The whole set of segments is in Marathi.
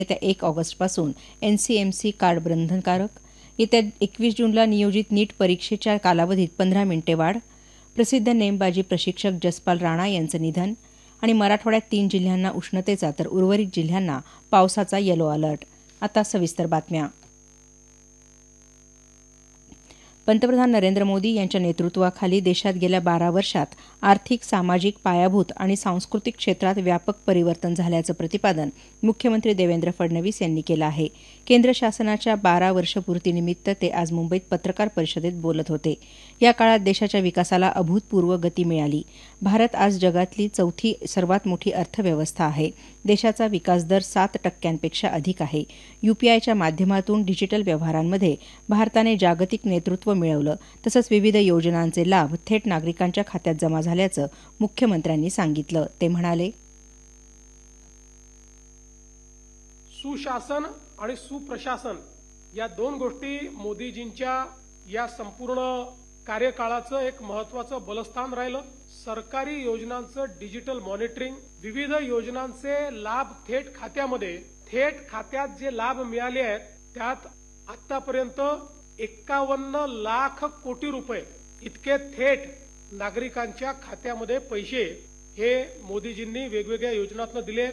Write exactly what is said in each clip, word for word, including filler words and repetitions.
येत्या एक ऑगस्टपासून N C M C card बंधनकारक. येत्या एकवीस जूनला नियोजित नीट परीक्षेच्या कालावधीत पंधरा मिनिटे वाढ. प्रसिद्ध नेमबाजी प्रशिक्षक जसपाल राणा यांचं निधन. आणि मराठवाड्यात तीन जिल्ह्यांना उष्णतेचा तर उर्वरित जिल्ह्यांना पावसाचा येलो अलर्ट. आता सविस्तर बातम्या. पंतप्रधान नरेंद्र मोदी यांच्या नेतृत्वाखाली देशात गेल्या बारा वर्षात आर्थिक, सामाजिक, पायाभूत आणि सांस्कृतिक क्षेत्रात व्यापक परिवर्तन झाल्याचं प्रतिपादन मुख्यमंत्री देवेंद्र फडणवीस यांनी केलं आहे. केंद्र शासनाच्या बारा वर्षपूर्तीनिमित्त ते आज मुंबईत पत्रकार परिषदेत बोलत होते. या काळात देशाच्या विकासाला अभूतपूर्व गती मिळाली. भारत आज जगातली चौथी सर्वात मोठी अर्थव्यवस्था आहे. देशाचा विकासदर सात टक्क्यांपेक्षा अधिक आहे. यूपीआयच्या माध्यमातून डिजिटल व्यवहारांमध्ये भारताने जागतिक नेतृत्व मिळवलं. तसंच विविध योजनांचे लाभ थेट नागरिकांच्या खात्यात जमा झाल्याचं मुख्यमंत्र्यांनी सांगितलं. ते म्हणाले, सुशासन आणि सुप्रशासन या दोन गोष्टी मोदीजींच्या या संपूर्ण कार्यकाळाचं एक महत्त्वाचं बलस्थान राहिलं. सरकारी योजनांचं डिजिटल मॉनिटरिंग, विविध योजनांचे लाभ थेट खात्यामध्ये थेट खात्यात जे लाभ मिळाले आहेत त्यात आतापर्यंत एक्कावन्न लाख कोटी रुपये इतके थेट नागरिकांच्या खात्यामध्ये पैसे हे मोदीजींनी वेगवेगळ्या योजनांतून दिले.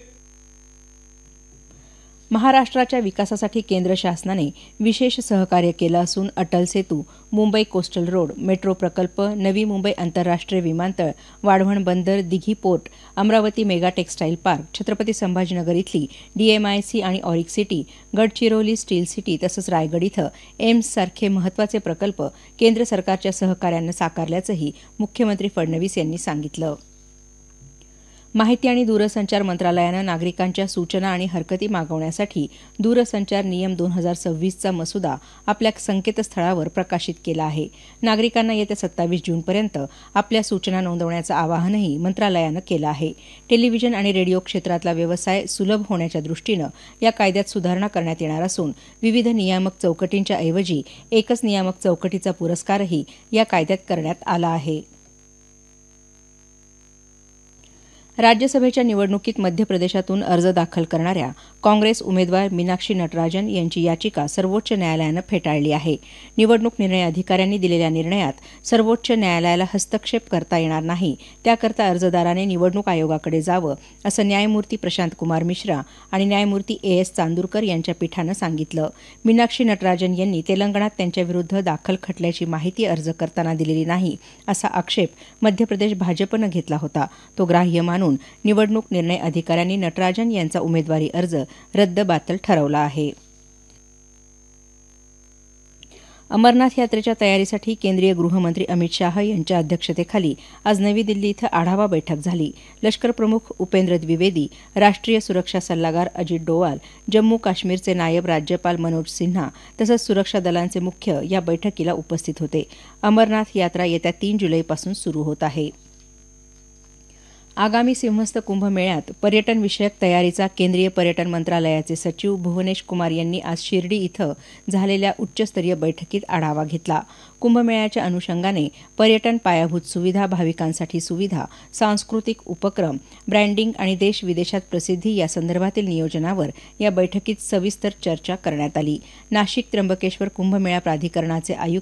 महाराष्ट्राच्या विकासासाठी केंद्र शासनाने विशेष सहकार्य केलं असून Atal Setu, Mumbai coastal road, metro प्रकल्प, नवी मुंबई आंतरराष्ट्रीय विमानतळ, वाढवण बंदर, Dighi port, Amravati mega textile park, Chhatrapati Sambhajinagar इथली डीएमआयसी आणि Auric city, Gadchiroli steel city तसंच रायगड इथं एम्ससारखे महत्त्वाचे प्रकल्प केंद्र सरकारच्या सहकार्यानं साकारल्याचंही मुख्यमंत्री फडणवीस यांनी सांगितलं. माहिती आणि दूरसंचार मंत्रालयानं नागरिकांच्या सूचना आणि हरकती मागवण्यासाठी दूरसंचार नियम दोन हजार सव्वीसचा मसुदा आपल्या संकेतस्थळावर प्रकाशित केला आहे. नागरिकांना येत्या सत्तावीस जूनपर्यंत आपल्या सूचना नोंदवण्याचं आवाहनही मंत्रालयानं केलं आहे. टेलिव्हिजन आणि रेडिओ क्षेत्रातला व्यवसाय सुलभ होण्याच्या दृष्टीनं या कायद्यात सुधारणा करण्यात येणार असून विविध नियामक चौकटींच्या ऐवजी एकच नियामक चौकटीचा पुरस्कारही या कायद्यात करण्यात आला आहे. राज्यसभेच्या निवडणुकीत मध्य प्रदेशातून अर्ज दाखल करणाऱ्या काँग्रेस उमेदवार मीनाक्षी नटराजन यांची याचिका सर्वोच्च न्यायालयानं फेटाळली आहे. निवडणूक निर्णय अधिकाऱ्यांनी दिलेल्या निर्णयात सर्वोच्च न्यायालयाला हस्तक्षेप करता येणार नाही, त्याकरता अर्जदाराने निवडणूक आयोगाकडे जावं असं न्यायमूर्ती प्रशांत कुमार मिश्रा आणि न्यायमूर्ती ए एस चांदूरकर यांच्या पीठानं सांगितलं. मीनाक्षी नटराजन यांनी तेलंगणात त्यांच्याविरुद्ध दाखल खटल्याची माहिती अर्ज करताना दिलेली नाही असा आक्षेप मध्य प्रदेश भाजपनं घेतला होता. तो ग्राह्य मानून निवडणूक निर्णय अधिकाऱ्यांनी नटराजन यांचा उमेदवारी अर्ज रद्दबातल ठरवला आहे. अमरनाथ यात्रेच्या तयारीसाठी केंद्रीय गृहमंत्री अमित शाह यांच्या अध्यक्षतेखाली आज नवी दिल्ली इथं आढावा बैठक झाली. लष्करप्रमुख उपेंद्र द्विवेदी, राष्ट्रीय सुरक्षा सल्लागार अजित डोवाल, जम्मू काश्मीरचे नायब राज्यपाल मनोज सिन्हा तसंच सुरक्षा दलांचे मुख्य या बैठकीला उपस्थित होते. अमरनाथ यात्रा येत्या तीन जुलैपासून सुरू होत आहे. आगामी सिंहस्थ कुंभमेळ्यात पर्यटन विषयक तयारीचा केंद्रीय पर्यटन मंत्रालयाचे सचिव भुवनेश कुमार यांनी आज शिर्डी इथं झालेल्या उच्चस्तरीय बैठकीत आढावा घेतला. कुंभमेळ्याच्या अनुषंगाने पर्यटन पायाभूत सुविधा, भाविकांसाठी सुविधा, सांस्कृतिक उपक्रम, ब्रँडिंग आणि देश विदेशात प्रसिद्धी या संदर्भातील नियोजनावर या बैठकीत सविस्तर चर्चा करण्यात आली. नाशिक त्र्यंबकेश्वर कुंभमेळा प्राधिकरणाचे आयुक्त